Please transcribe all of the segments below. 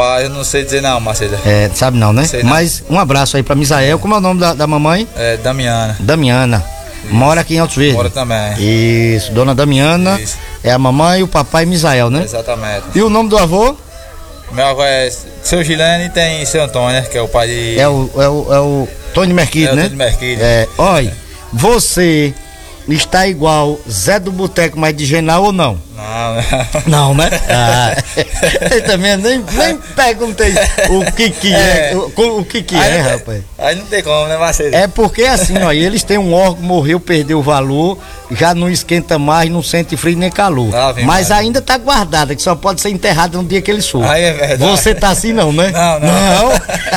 Rapaz, eu não sei dizer não, Macedo. Sabe não, né? Sei não. Mas um abraço aí pra Misael. Como é o nome da mamãe? Damiana. Damiana. Isso. Mora aqui em Altos Verdes. Mora também. Isso, dona Damiana. Isso. É a mamãe, o papai e Misael, né? Exatamente. E o nome do avô? Meu avô é seu Gilene e tem seu Antônio, né? Que é o pai de... É o Tony Merquide, né? Tony Merquide. Olha, você está igual Zé do Boteco, mas de Genal ou não? Não, né? Eu também nem perguntei o que é, rapaz. Aí não tem como, né, Marcelo? É porque assim, ó, eles têm um órgão, morreu, perdeu o valor, já não esquenta mais, não sente frio nem calor. Mas ainda tá guardada, que só pode ser enterrada no dia que ele soa. Aí é verdade. Você tá assim não, né? Não.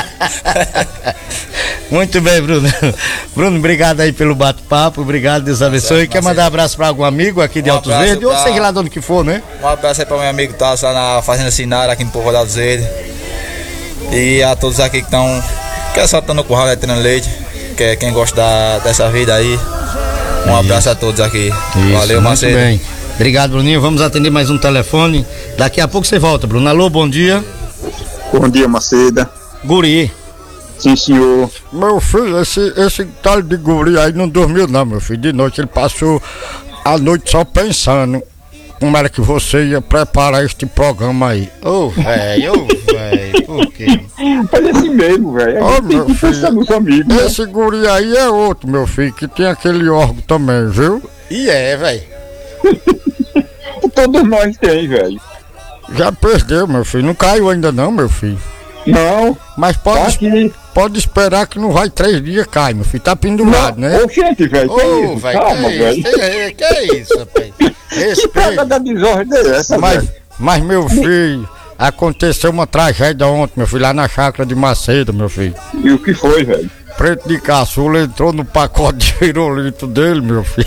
Muito bem, Bruno. Bruno, obrigado aí pelo bate-papo, obrigado, Deus abençoe. Quer mandar abraço pra algum amigo aqui de Altos Verdes? Ou seja lá de onde que for, né? Um abraço aí pra meu amigo que tá lá na Fazenda Sinara, aqui no Povo de Altos Verdes. E a todos aqui que estão só no curral, né, tirando leite, que é quem gosta dessa vida aí. Um abraço a todos aqui. Isso, valeu, Marcelo. Muito bem. Obrigado, Bruninho. Vamos atender mais um telefone. Daqui a pouco você volta, Bruno. Alô, bom dia. Bom dia, Maceda. Guri. Sim, senhor. Meu filho, esse tal de guri aí não dormiu não, meu filho. De noite ele passou a noite só pensando como era que você ia preparar este programa aí. Velho, por quê? É assim mesmo, velho. Meu filho, nos amigos, né? esse guri aí é outro, meu filho, que tem aquele órgão também, viu? E velho. Todos nós tem, velho. Já perdeu, meu filho. Não caiu ainda não, meu filho. Não. Mas pode esperar que não vai 3 dias cai, meu filho. Tá pendurado, não, né? Gente, velho. Calma, velho. Que é isso, rapaz? Respeita da desordem dessa, mas, meu filho, aconteceu uma tragédia ontem, meu filho, lá na chácara de Macedo, meu filho. E o que foi, velho? Preto de caçula entrou no pacote de pirulito dele, meu filho.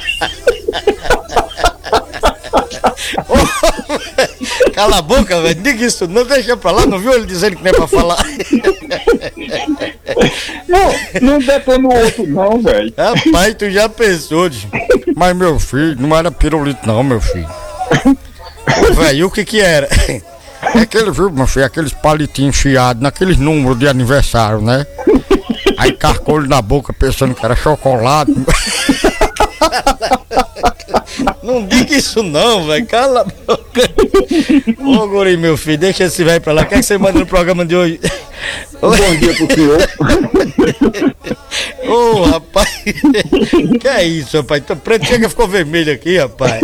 Cala a boca, velho. Diga isso, não deixa pra lá, não viu ele dizendo que não é pra falar? Não detonou outro não, velho. Rapaz, tu já pensou, mas meu filho, não era pirulito não, meu filho. Velho, o que era? É aquele, viu, meu filho, aqueles palitinhos enfiados naqueles números de aniversário, né? Aí carcou ele na boca pensando que era chocolate. Não diga isso não, velho. Cala a boca. Ô, guri, meu filho, deixa esse velho pra lá. O que é que você manda no programa de hoje? Bom dia pro senhor. Ô, rapaz. Que é isso, rapaz? Então, preto chega, ficou vermelho aqui, rapaz.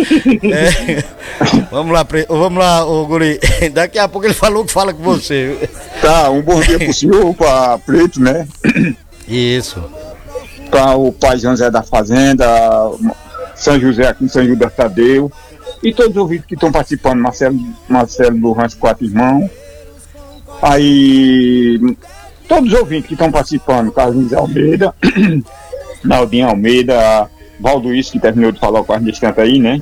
Vamos lá, ô, guri. Daqui a pouco ele falou que fala com você. Tá, um bom dia pro senhor, pra Preto, né? Isso. Pra o pai José da Fazenda, São José aqui em São Judas Tadeu, e todos os ouvintes que estão participando, Marcelo do Rancho Quatro Irmãos, aí todos os ouvintes que estão participando, Carlos Almeida, Naldinho Almeida, Valdoísio, que terminou de falar com a distante aí, né?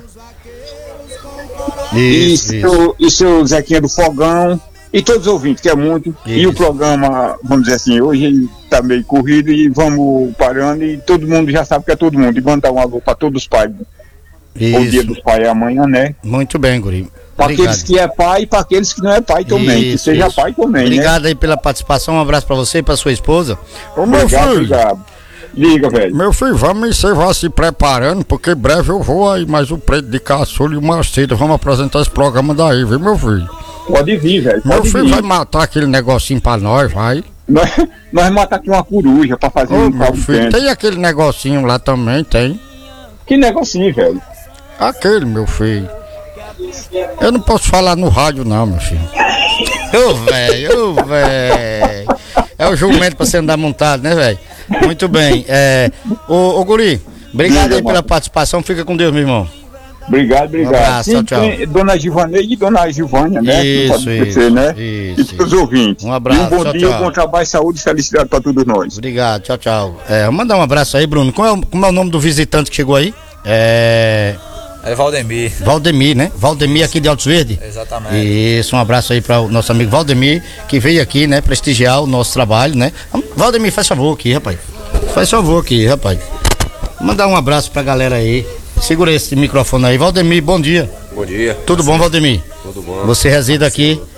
Isso. E seu Zequinha do Fogão, e todos os ouvintes, que é muito. Isso. E o programa, vamos dizer assim, hoje ele tá meio corrido e vamos parando e todo mundo já sabe que é todo mundo. E mandar um alô para todos os pais. Isso. O dia dos pais é amanhã, né? Muito bem, guri. Para aqueles que é pai e para aqueles que não é pai também. Isso, que seja pai também, obrigado, né? Aí pela participação, um abraço para você e para sua esposa. Ô, meu filho. Obrigado. Liga, velho. Meu filho, você vai se preparando, porque breve eu vou aí, mas o Preto de Caçula e o Macedo vamos apresentar esse programa daí, viu, meu filho? Pode vir, velho. Meu filho vai matar aquele negocinho pra nós, vai. Nós matar aqui uma coruja pra fazer um caldo quente. Tem aquele negocinho lá também, tem. Que negocinho, velho? Aquele, meu filho. Eu não posso falar no rádio não, meu filho. Ô, velho. É o jumento pra você andar montado, né, velho? Muito bem. Ô, guri, obrigado aí pela participação. Fica com Deus, meu irmão. Obrigado. Um abraço, sim, tchau. Dona Givaneide e Dona Gilvânia, né? Isso, né? Isso. E todos os ouvintes. Um abraço, e um bom dia, bom trabalho, saúde e felicidade pra todos nós. Obrigado, tchau. Vamos mandar um abraço aí, Bruno. Como é o nome do visitante que chegou aí? É Valdemir. Valdemir, né? Valdemir aqui de Altos Verdes? Exatamente. Isso, um abraço aí para o nosso amigo Valdemir, que veio aqui, né, prestigiar o nosso trabalho, né? Valdemir, faz favor aqui, rapaz. Mandar um abraço pra galera aí. Segura esse microfone aí. Valdemir, bom dia. Bom dia. Tudo bom, Valdemir? Tudo bom. Você reside aqui